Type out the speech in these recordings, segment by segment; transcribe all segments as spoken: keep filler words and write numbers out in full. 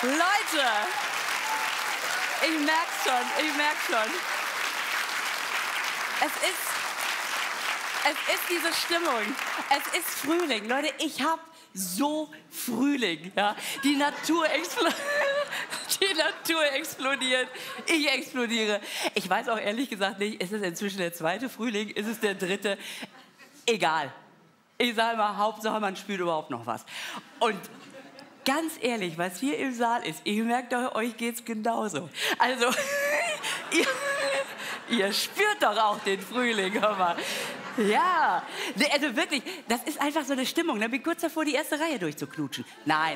Leute, ich merk's schon, ich merk's schon. Es ist, es ist diese Stimmung. Es ist Frühling. Leute, ich habe so Frühling. Ja? Die Natur explodiert. Die Natur explodiert. Ich explodiere. Ich weiß auch ehrlich gesagt nicht, ist es inzwischen der zweite Frühling? Ist es der dritte? Egal. Ich sage mal, Hauptsache, man spürt überhaupt noch was. Und ganz ehrlich, was hier im Saal ist, ich merke, euch geht's genauso. Also, ihr, ihr spürt doch auch den Frühling, hör mal. Ja, also wirklich, das ist einfach so eine Stimmung. Ich bin kurz davor, die erste Reihe durchzuknutschen. Nein.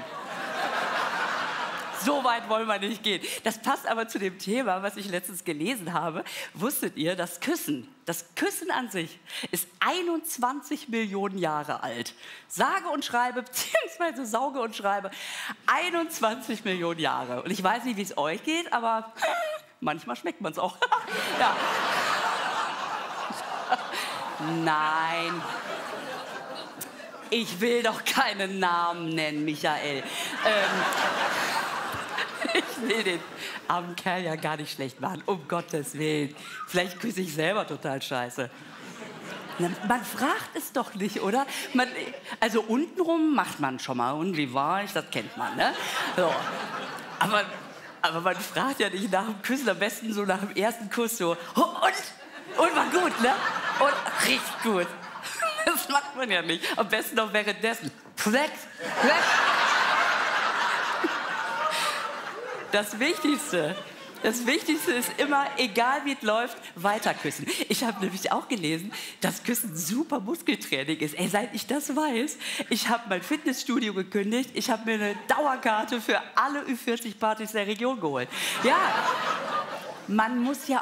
So weit wollen wir nicht gehen. Das passt aber zu dem Thema, was ich letztens gelesen habe. Wusstet ihr, das Küssen, das Küssen an sich ist einundzwanzig Millionen Jahre alt. Sage und schreibe, beziehungsweise sauge und schreibe, einundzwanzig Millionen Jahre. Und ich weiß nicht, wie es euch geht, aber manchmal schmeckt man es auch. Ja. Nein. Ich will doch keinen Namen nennen, Michael. Ähm, Ich will den armen Kerl ja gar nicht schlecht machen, um Gottes Willen. Vielleicht küsse ich selber total scheiße. Na, man fragt es doch nicht, oder? Man, also untenrum macht man schon mal. Und wie war ich? Das kennt man, ne? So. Aber, aber man fragt ja nicht nach dem Küssen, am besten so nach dem ersten Kuss so. Oh, und? Und war gut, ne? Und richtig gut. Das macht man ja nicht. Am besten noch währenddessen. Flex, flex. Das Wichtigste, das Wichtigste ist immer, egal wie es läuft, weiter küssen. Ich habe nämlich auch gelesen, dass Küssen super Muskeltraining ist. Ey, seit ich das weiß, ich habe mein Fitnessstudio gekündigt, ich habe mir eine Dauerkarte für alle Ü vierzig Partys der Region geholt. Ja, man muss ja